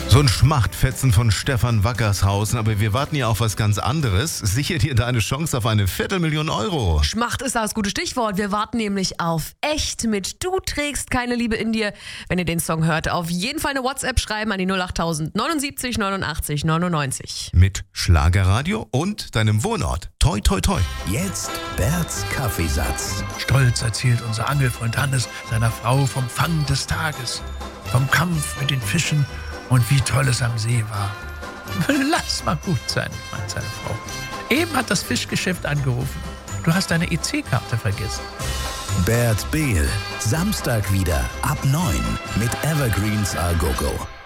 So ein Schmachtfetzen von Stefan Wackershausen, aber wir warten ja auf was ganz anderes. Sichere dir deine Chance auf eine 250.000 Euro. Schmacht ist das gute Stichwort. Wir warten nämlich auf Echt mit Du trägst keine Liebe in dir. Wenn ihr den Song hört, auf jeden Fall eine WhatsApp schreiben an die 08000 79 89 99. Mit Schlagerradio und deinem Wohnort. Toi, toi, toi. Jetzt Berts Kaffeesatz. Stolz erzählt unser Angelfreund Hannes seiner Frau vom Fang des Tages, vom Kampf mit den Fischen und wie toll es am See war. Lass mal gut sein, meint seine Frau. Eben hat das Fischgeschäft angerufen. Du hast deine EC-Karte vergessen. Bert Behl, Samstag wieder ab 9 mit Evergreens A Go Go.